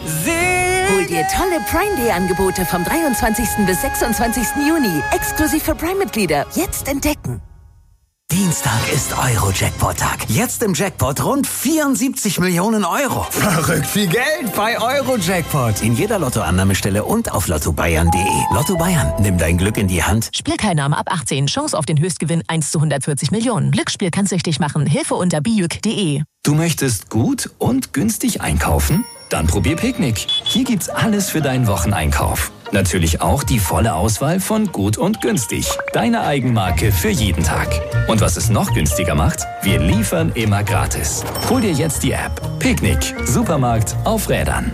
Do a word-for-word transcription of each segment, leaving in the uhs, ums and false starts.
Hol dir tolle Prime Day Angebote vom dreiundzwanzigsten bis sechsundzwanzigsten Juni. Exklusiv für Prime-Mitglieder. Jetzt entdecken. Dienstag ist Euro-Jackpot-Tag. Jetzt im Jackpot rund vierundsiebzig Millionen Euro. Verrückt viel Geld bei Euro-Jackpot. In jeder Lottoannahmestelle und auf lotto bayern punkt de. Lotto Bayern, nimm dein Glück in die Hand. Spielteilnahme ab achtzehn. Chance auf den Höchstgewinn eins zu hundertvierzig Millionen. Glücksspiel kann's süchtig machen. Hilfe unter bijuk punkt de. Du möchtest gut und günstig einkaufen? Dann probier Picknick. Hier gibt's alles für deinen Wocheneinkauf. Natürlich auch die volle Auswahl von gut und günstig. Deine Eigenmarke für jeden Tag. Und was es noch günstiger macht? Wir liefern immer gratis. Hol dir jetzt die App. Picknick. Supermarkt auf Rädern.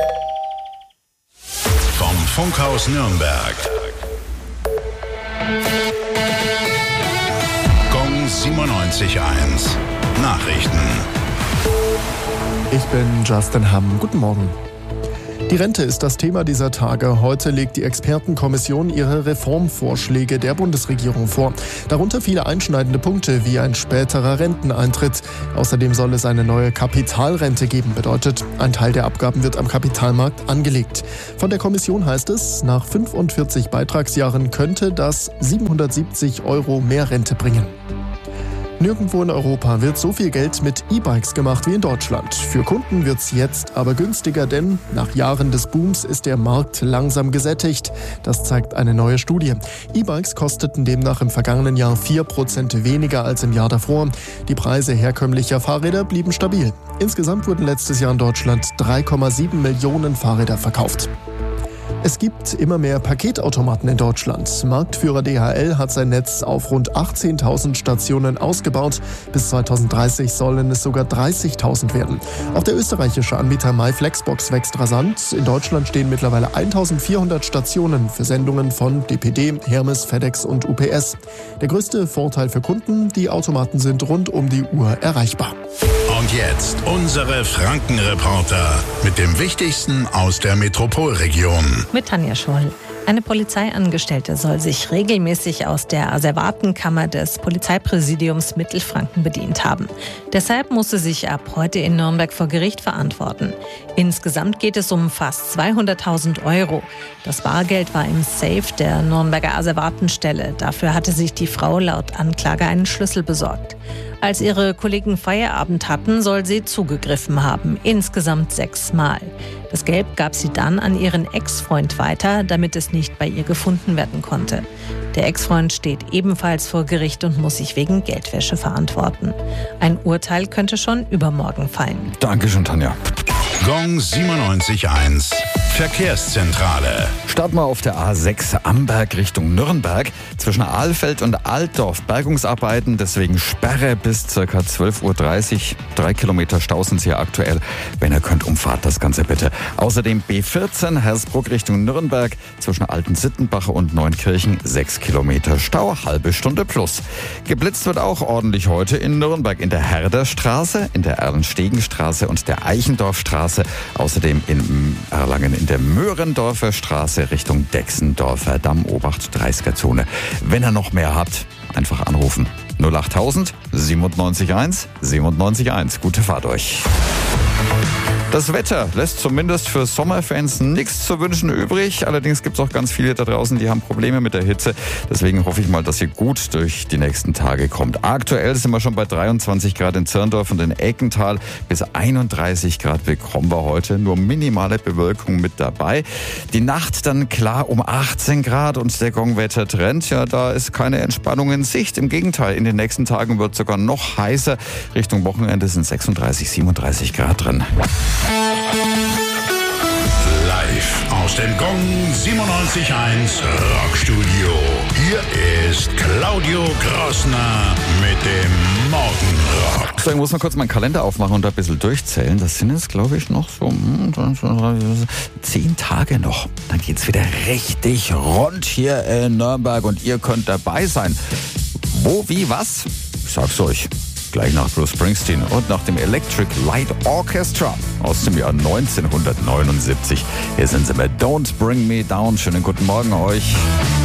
Vom Funkhaus Nürnberg. Gong siebenundneunzig Komma eins. Nachrichten. Ich bin Justin Hamm. Guten Morgen. Die Rente ist das Thema dieser Tage. Heute legt die Expertenkommission ihre Reformvorschläge der Bundesregierung vor. Darunter viele einschneidende Punkte wie ein späterer Renteneintritt. Außerdem soll es eine neue Kapitalrente geben. Bedeutet, ein Teil der Abgaben wird am Kapitalmarkt angelegt. Von der Kommission heißt es, nach fünfundvierzig Beitragsjahren könnte das siebenhundertsiebzig Euro mehr Rente bringen. Nirgendwo in Europa wird so viel Geld mit E-Bikes gemacht wie in Deutschland. Für Kunden wird's jetzt aber günstiger, denn nach Jahren des Booms ist der Markt langsam gesättigt. Das zeigt eine neue Studie. E-Bikes kosteten demnach im vergangenen Jahr vier Prozent weniger als im Jahr davor. Die Preise herkömmlicher Fahrräder blieben stabil. Insgesamt wurden letztes Jahr in Deutschland drei Komma sieben Millionen Fahrräder verkauft. Es gibt immer mehr Paketautomaten in Deutschland. Marktführer D H L hat sein Netz auf rund achtzehntausend Stationen ausgebaut. Bis zweitausenddreißig sollen es sogar dreißigtausend werden. Auch der österreichische Anbieter MyFlexbox wächst rasant. In Deutschland stehen mittlerweile eintausendvierhundert Stationen für Sendungen von D P D, Hermes, FedEx und U P S. Der größte Vorteil für Kunden, die Automaten sind rund um die Uhr erreichbar. Und jetzt unsere Frankenreporter mit dem Wichtigsten aus der Metropolregion. Mit Tanja Scholl. Eine Polizeiangestellte soll sich regelmäßig aus der Asservatenkammer des Polizeipräsidiums Mittelfranken bedient haben. Deshalb muss sie sich ab heute in Nürnberg vor Gericht verantworten. Insgesamt geht es um fast zweihunderttausend Euro. Das Bargeld war im Safe der Nürnberger Asservatenstelle. Dafür hatte sich die Frau laut Anklage einen Schlüssel besorgt. Als ihre Kollegen Feierabend hatten, soll sie zugegriffen haben. Insgesamt sechsmal. Das Geld gab sie dann an ihren Ex-Freund weiter, damit es nicht bei ihr gefunden werden konnte. Der Ex-Freund steht ebenfalls vor Gericht und muss sich wegen Geldwäsche verantworten. Ein Urteil könnte schon übermorgen fallen. Dankeschön, Tanja. Gong siebenundneunzig Komma eins. Verkehrszentrale. Starten wir auf der A sechs Amberg Richtung Nürnberg. Zwischen Ahlfeld und Altdorf Bergungsarbeiten, deswegen Sperre bis ca. zwölf Uhr dreißig. Drei Kilometer Stau sind hier aktuell. Wenn ihr könnt, umfahrt das Ganze bitte. Außerdem B vierzehn Hersbruck Richtung Nürnberg. Zwischen Alten-Sittenbach und Neunkirchen sechs Kilometer Stau, halbe Stunde plus. Geblitzt wird auch ordentlich heute in Nürnberg in der Herderstraße, in der Erlenstegenstraße und der Eichendorfstraße. Außerdem in Erlangen in der Möhrendorfer Straße Richtung Dexendorfer Damm, Obacht dreißiger Zone. Wenn ihr noch mehr habt, einfach anrufen. null achttausend siebenundneunzig Komma eins siebenundneunzig Komma eins. Gute Fahrt euch. Das Wetter lässt zumindest für Sommerfans nichts zu wünschen übrig. Allerdings gibt es auch ganz viele da draußen, die haben Probleme mit der Hitze. Deswegen hoffe ich mal, dass ihr gut durch die nächsten Tage kommt. Aktuell sind wir schon bei dreiundzwanzig Grad in Zirndorf und in Eckental. Bis einunddreißig Grad bekommen wir heute. Nur minimale Bewölkung mit dabei. Die Nacht dann klar um achtzehn Grad und der Gongwetter-Trend, ja, da ist keine Entspannung in Sicht. Im Gegenteil, in den nächsten Tagen wird es sogar noch heißer. Richtung Wochenende sind sechsunddreißig, siebenunddreißig Grad drin. Live aus dem Gong siebenundneunzig Komma eins Rockstudio. Hier ist Claudio Grossner mit dem Morgenrock. So, ich muss mal kurz meinen Kalender aufmachen und ein bisschen durchzählen. Das sind jetzt, glaube ich, noch so zehn Tage noch. Dann geht's wieder richtig rund hier in Nürnberg und ihr könnt dabei sein. Wo, wie, was? Ich sag's euch. Gleich nach Bruce Springsteen und nach dem Electric Light Orchestra aus dem Jahr neunzehnhundertneunundsiebzig. Hier sind sie mit Don't Bring Me Down. Schönen guten Morgen euch.